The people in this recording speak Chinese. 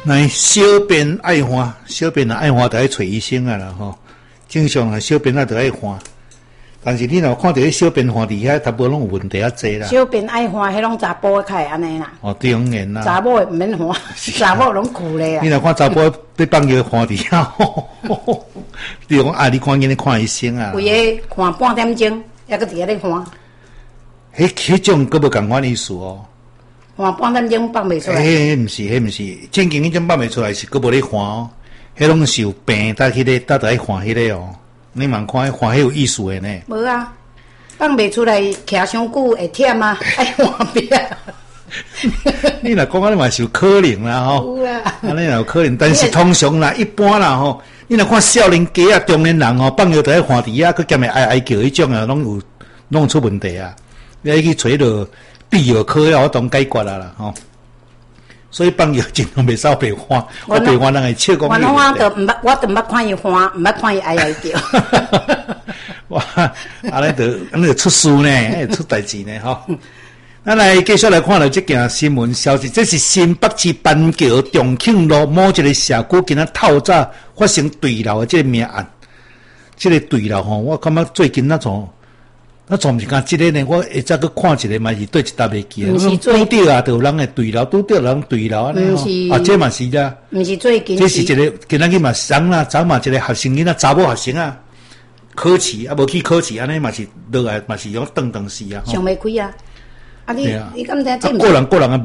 那小便爱换，小便爱换，就要找医生啊啦吼。正常啊，小便啊就爱换，但是你若看到小便换伫遐，差不多拢有问题啊济啦。 小便爱换，迄拢查甫的较会安尼啦。 哦，当然啦。 查某的毋免换，查某拢酷咧啊。 你若看查甫被放药换伫遐，你讲啊，你看见你看医生啊？ 规个看半点钟，还搁伫遐咧换。 迄种佫无共款意思哦。 换半点钟放袂出来。 迄毋是，正经迄种放袂出来是佫无咧换哦。迄拢是有病，搭迄个搭在换迄个哦。你慢看，换迄有意思的呢。 无啊，放袂出来，徛伤久会忝啊，爱换边。 你若讲安尼嘛是有可能啦吼。 有啊。 安尼有可能，但是通常啦，一般啦吼，你若看少年家啊、中年人吼，放药在换伫啊，佮兼会哀叫迄种啊，拢出问题啊。你要去找着必要科啊，我当解决啦吼。所以放药尽量袂使白换，我白换人会笑讲。 我拢我都毋捌，我都毋捌看伊换，毋捌看伊哀叫。 哇，安尼就出事呢，出代志呢吼。咱来继续来看到这件新闻消息，这是新北市板桥重庆路某一个社区今仔透早发生坠楼的这个命案。这个坠楼吼，我感觉最近那种毋是讲这个呢，我会再去看一个嘛是对一搭袂记啊。拄着啊，就有人会坠楼，拄着人坠楼安尼吼。啊，这嘛是啦。 毋是最近。 这是一个今仔日嘛上啦，早嘛一个学生囡仔查某学生啊，考试啊无去考试，安尼嘛是落来嘛是用断死啊。 上袂开啊！啊你敢知这？ 个人的。